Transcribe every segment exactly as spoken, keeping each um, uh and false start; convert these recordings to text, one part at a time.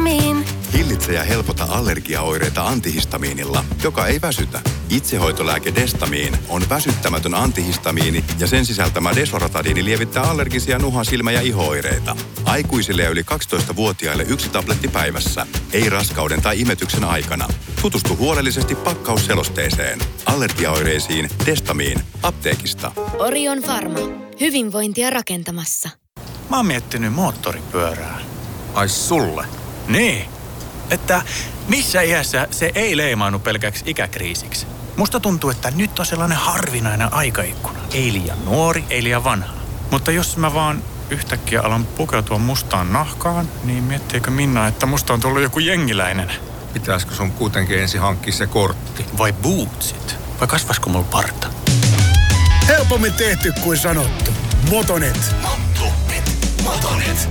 Destamiin. Hillitse ja helpota allergiaoireita antihistamiinilla, joka ei väsytä. Itsehoitolääke Destamiin on väsyttämätön antihistamiini ja sen sisältämä desloratadiini lievittää allergisia nuha-, silmä- ja iho-oireita. Aikuisille ja yli kaksitoistavuotiaille yksi tabletti päivässä. Ei raskauden tai imetyksen aikana. Tutustu huolellisesti pakkausselosteeseen. Allergiaoireisiin Destamiin. Apteekista. Orion Pharma. Hyvinvointia rakentamassa. Mä oon miettinyt moottoripyörää. Ai sulle? Niin, että missä iässä se ei leimaannu pelkäksi ikäkriisiksi. Musta tuntuu, että nyt on sellainen harvinainen aikaikkuna. Ei liian nuori, ei liian vanha. Mutta jos mä vaan yhtäkkiä alan pukeutua mustaan nahkaan, niin miettiikö Minna, että musta on tullut joku jengiläinen? Pitäisikö sun kuitenkin ensin hankkia se kortti? Vai bootsit? Vai kasvasko mulla parta? Helpommin tehty kuin sanottu. Motonet. Motonet. Motonet.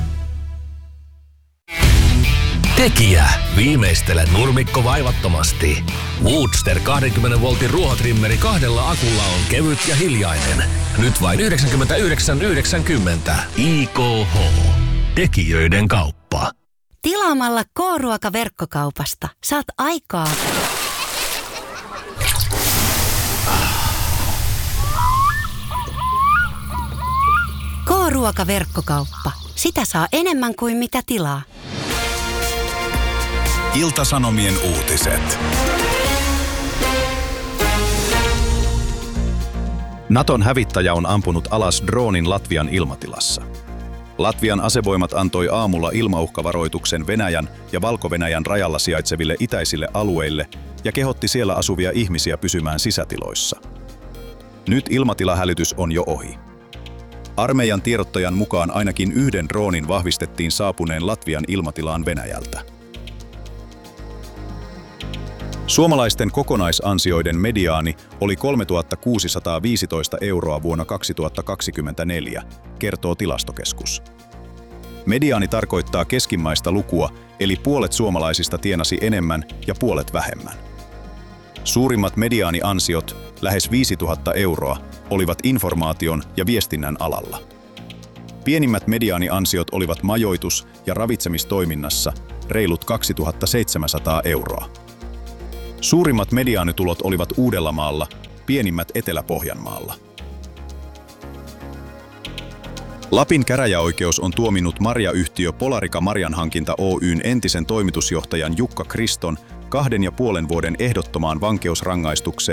Tekijä. Viimeistele nurmikko vaivattomasti. Woodster kaksikymmentä voltin ruohotrimmeri kahdella akulla on kevyt ja hiljainen. Nyt vain yhdeksänkymmentäyhdeksän yhdeksänkymmentä. I K H. Tekijöiden kauppa. Tilaamalla K-ruoka-verkkokaupasta saat aikaa K-ruoka-verkkokauppa. Sitä saa enemmän kuin mitä tilaa. Ilta-Sanomien uutiset. Naton hävittäjä on ampunut alas droonin Latvian ilmatilassa. Latvian asevoimat antoi aamulla ilmauhkavaroituksen Venäjän ja Valko-Venäjän rajalla sijaitseville itäisille alueille ja kehotti siellä asuvia ihmisiä pysymään sisätiloissa. Nyt ilmatilahälytys on jo ohi. Armeijan tiedottajan mukaan ainakin yhden droonin vahvistettiin saapuneen Latvian ilmatilaan Venäjältä. Suomalaisten kokonaisansioiden mediaani oli kolmetuhatta kuusisataaviisitoista euroa vuonna kaksituhattakaksikymmentäneljä, kertoo Tilastokeskus. Mediaani tarkoittaa keskimmäistä lukua, eli puolet suomalaisista tienasi enemmän ja puolet vähemmän. Suurimmat mediaaniansiot, lähes viisituhatta euroa, olivat informaation ja viestinnän alalla. Pienimmät mediaaniansiot olivat majoitus- ja ravitsemistoiminnassa, reilut kaksituhattaseitsemänsataa euroa. Suurimmat mediaanitulot olivat Uudellamaalla, pienimmät Etelä-Pohjanmaalla. Lapin käräjäoikeus on tuominnut marjayhtiö Polarika Marjanhankinta Oy:n entisen toimitusjohtajan Jukka Kriston kahden ja puolen vuoden ehdottomaan vankeusrangaistukseen